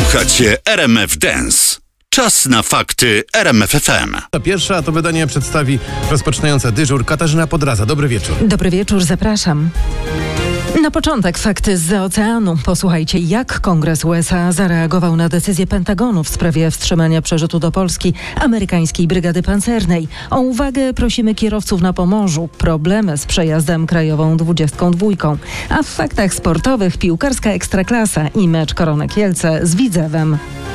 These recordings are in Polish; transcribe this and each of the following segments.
Słuchacie RMF Dance. Czas na fakty RMF FM. Ta pierwsza to wydanie przedstawi rozpoczynająca dyżur Katarzyna Podraza. Dobry wieczór. Dobry wieczór, zapraszam. Na początek fakty zza oceanu. Posłuchajcie, jak Kongres USA zareagował na decyzję Pentagonu w sprawie wstrzymania przerzutu do Polski amerykańskiej brygady pancernej. O uwagę prosimy kierowców na Pomorzu. Problemy z przejazdem krajową 22. A w faktach sportowych piłkarska Ekstraklasa i mecz Korony Kielce z Widzewem.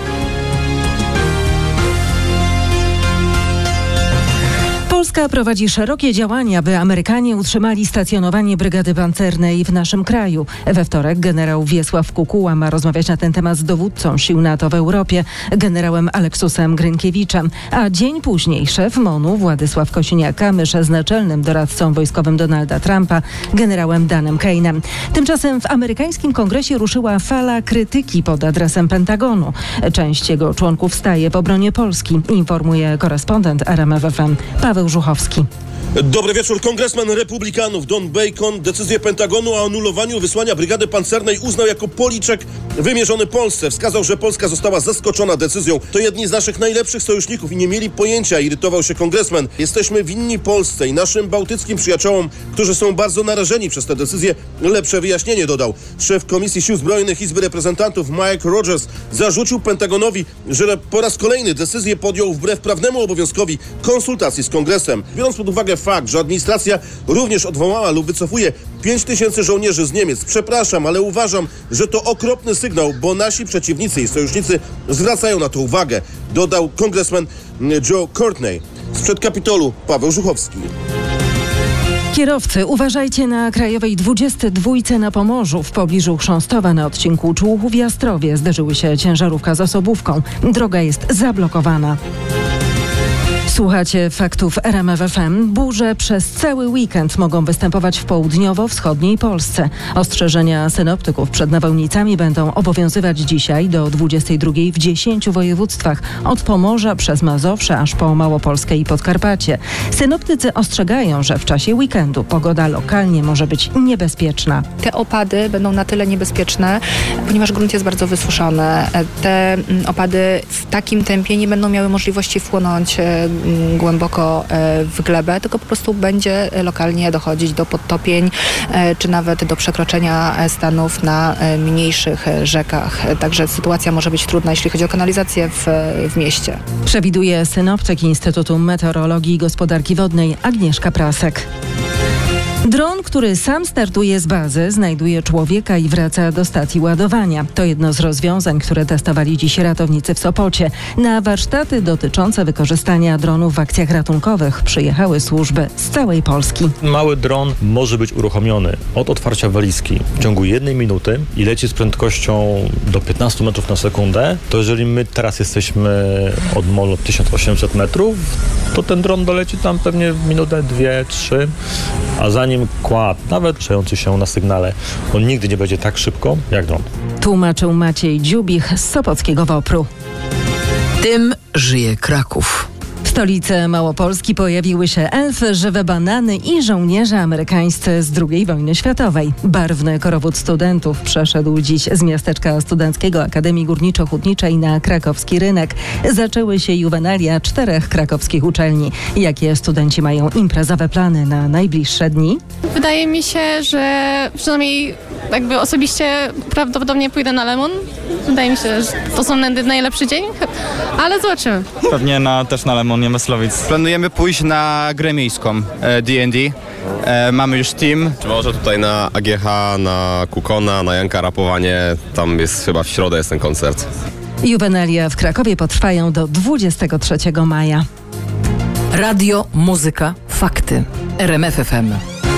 Polska prowadzi szerokie działania, by Amerykanie utrzymali stacjonowanie brygady pancernej w naszym kraju. We wtorek generał Wiesław Kukuła ma rozmawiać na ten temat z dowódcą sił NATO w Europie, generałem Aleksusem Grynkiewiczem, a dzień później szef MON-u Władysław Kosiniak-Kamysz z naczelnym doradcą wojskowym Donalda Trumpa, generałem Danem Kane'em. Tymczasem w amerykańskim kongresie ruszyła fala krytyki pod adresem Pentagonu. Część jego członków staje w obronie Polski, informuje korespondent RMF FM Paweł Żuchowski. Dobry wieczór. Kongresmen republikanów Don Bacon decyzję Pentagonu o anulowaniu wysłania brygady pancernej uznał jako policzek wymierzony Polsce. Wskazał, że Polska została zaskoczona decyzją. To jedni z naszych najlepszych sojuszników i nie mieli pojęcia, irytował się kongresmen. Jesteśmy winni Polsce i naszym bałtyckim przyjaciołom, którzy są bardzo narażeni przez tę decyzję, lepsze wyjaśnienie, dodał. Szef Komisji Sił Zbrojnych Izby Reprezentantów Mike Rogers zarzucił Pentagonowi, że po raz kolejny decyzję podjął wbrew prawnemu obowiązkowi konsultacji z kongresem. Biorąc pod uwagę fakt, że administracja również odwołała lub wycofuje 5000 żołnierzy z Niemiec. Przepraszam, ale uważam, że to okropny sygnał, bo nasi przeciwnicy i sojusznicy zwracają na to uwagę, dodał kongresmen Joe Courtney. Sprzed Kapitolu Paweł Żuchowski. Kierowcy, uważajcie na krajowej 22 na Pomorzu. W pobliżu Chrząstowa na odcinku Człuchów-Jastrowie zderzyły się ciężarówka z osobówką. Droga jest zablokowana. Słuchacie faktów RMF FM. Burze przez cały weekend mogą występować w południowo-wschodniej Polsce. Ostrzeżenia synoptyków przed nawałnicami będą obowiązywać dzisiaj do 22 w 10 województwach. Od Pomorza przez Mazowsze aż po Małopolskę i Podkarpacie. Synoptycy ostrzegają, że w czasie weekendu pogoda lokalnie może być niebezpieczna. Te opady będą na tyle niebezpieczne, ponieważ grunt jest bardzo wysuszony. Te opady w takim tempie nie będą miały możliwości wchłonąć głęboko w glebę, tylko po prostu będzie lokalnie dochodzić do podtopień, czy nawet do przekroczenia stanów na mniejszych rzekach. Także sytuacja może być trudna, jeśli chodzi o kanalizację w mieście. Przewiduje synoptyk Instytutu Meteorologii i Gospodarki Wodnej Agnieszka Prasek. Dron, który sam startuje z bazy, znajduje człowieka i wraca do stacji ładowania. To jedno z rozwiązań, które testowali dziś ratownicy w Sopocie. Na warsztaty dotyczące wykorzystania dronów w akcjach ratunkowych przyjechały służby z całej Polski. Mały dron może być uruchomiony od otwarcia walizki w ciągu 1 minuty i leci z prędkością do 15 metrów na sekundę. To jeżeli my teraz jesteśmy od molu 1800 metrów, to ten dron doleci tam pewnie w minutę, 2, 3, a zanim kład, nawet przejący się na sygnale, on nigdy nie będzie tak szybko jak dron. Tłumaczył Maciej Dziubich z Sopockiego WOPR-u. Tym żyje Kraków. W stolicy Małopolski pojawiły się elfy, żywe banany i żołnierze amerykańscy z II wojny światowej. Barwny korowód studentów przeszedł dziś z miasteczka studenckiego Akademii Górniczo-Hutniczej na krakowski rynek. Zaczęły się juwenalia 4 krakowskich uczelni. Jakie studenci mają imprezowe plany na najbliższe dni? Wydaje mi się, że przynajmniej osobiście prawdopodobnie pójdę na Lemon. Wydaje mi się, że to są najlepszy dzień, ale zobaczymy. Pewnie też na Lemon, nie Myslowic. Planujemy pójść na grę miejską D&D. Mamy już team. Czy może tutaj na AGH, na Kukona, na Janka Rapowanie, tam jest chyba w środę jest ten koncert. Juwenalia w Krakowie potrwają do 23 maja. Radio, muzyka, fakty. RMF FM.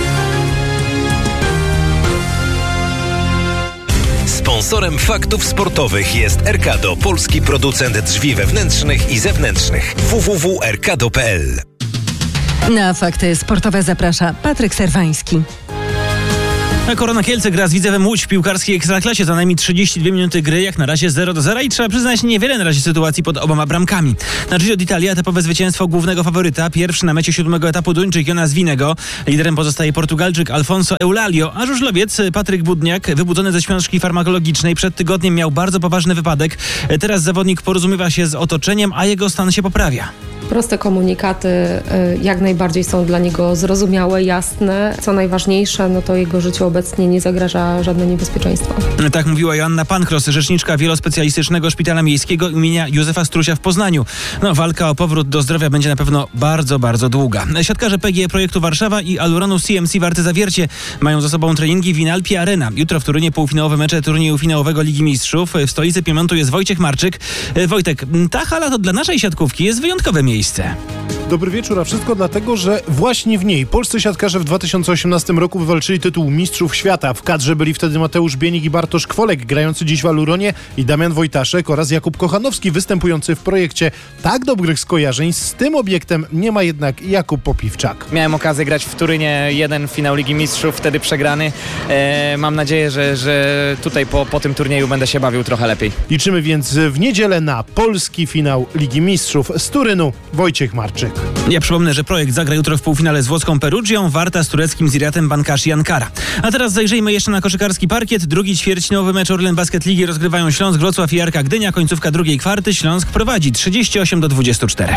Sponsorem faktów sportowych jest Erkado, polski producent drzwi wewnętrznych i zewnętrznych. www.erkado.pl. Na fakty sportowe zaprasza Patryk Serwański. Korona Kielce gra z Widzewem Łódź w piłkarskiej Ekstraklasie. Za nami 32 minuty gry, jak na razie 0-0 i trzeba przyznać niewiele na razie sytuacji pod oboma bramkami. Na Giro d'Italia etapowe zwycięstwo głównego faworyta. Pierwszy na mecie 7. etapu Duńczyk Jonas Winego. Liderem pozostaje Portugalczyk Alfonso Eulalio, a żużlowiec Patryk Budniak, wybudzony ze śpiączki farmakologicznej, przed tygodniem miał bardzo poważny wypadek. Teraz zawodnik porozumiewa się z otoczeniem, a jego stan się poprawia. Proste komunikaty jak najbardziej są dla niego zrozumiałe, jasne. Co najważniejsze, no to jego życiu obecnie nie zagraża żadne niebezpieczeństwo. Tak mówiła Joanna Pankros, rzeczniczka Wielospecjalistycznego Szpitala Miejskiego imienia Józefa Strusia w Poznaniu. Walka o powrót do zdrowia będzie na pewno bardzo, bardzo długa. Siatkarze PGE Projektu Warszawa i Aluronu CMC Warte Zawiercie mają za sobą treningi w Inalpie Arena. Jutro w Turynie półfinałowe mecze turnieju finałowego Ligi Mistrzów. W stolicy Piemontu jest Wojciech Marczyk. Wojtek, ta hala to dla naszej siatkówki jest wyjątkowe miejsce. Dobry wieczór, a wszystko dlatego, że właśnie w niej polscy siatkarze w 2018 roku wywalczyli tytuł Mistrzów Świata. W kadrze byli wtedy Mateusz Bienik i Bartosz Kwolek, grający dziś w Aluronie, i Damian Wojtaszek oraz Jakub Kochanowski, występujący w projekcie. Tak dobrych skojarzeń z tym obiektem nie ma jednak Jakub Popiwczak. Miałem okazję grać w Turynie jeden finał Ligi Mistrzów, wtedy przegrany. Mam nadzieję, że tutaj po tym turnieju będę się bawił trochę lepiej. Liczymy więc w niedzielę na polski finał Ligi Mistrzów. Z Turynu Wojciech Marczyk. Ja przypomnę, że projekt zagra jutro w półfinale z włoską Perugią, Warta z tureckim Ziratem Bankashi Ankara. A teraz zajrzyjmy jeszcze na koszykarski parkiet. Drugi ćwierćfinałowy mecz Orlen Basket Ligi rozgrywają Śląsk, Wrocław i Arka Gdynia. Końcówka drugiej kwarty. Śląsk prowadzi 38-24.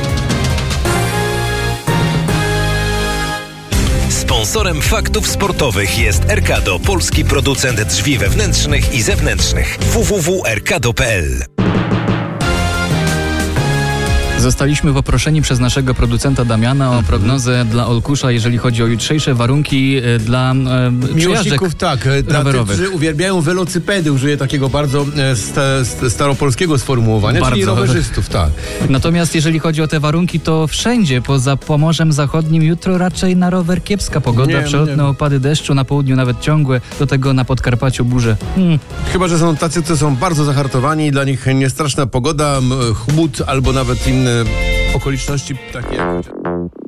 Sponsorem faktów sportowych jest Erkado, polski producent drzwi wewnętrznych i zewnętrznych. www.erkado.pl. Zostaliśmy poproszeni przez naszego producenta Damiana o prognozę dla Olkusza, jeżeli chodzi o jutrzejsze warunki dla miłośników, rowerowych. Dla tych, którzy uwielbiają welocypedy, użyję takiego bardzo staropolskiego sformułowania, czyli rowerzystów, tak. Natomiast jeżeli chodzi o te warunki, to wszędzie poza Pomorzem Zachodnim jutro raczej na rower kiepska pogoda, przelotne opady deszczu, na południu nawet ciągłe, do tego na Podkarpaciu burze. Chyba że są tacy, którzy są bardzo zahartowani i dla nich niestraszna pogoda, chłód albo nawet inne okoliczności takie jak...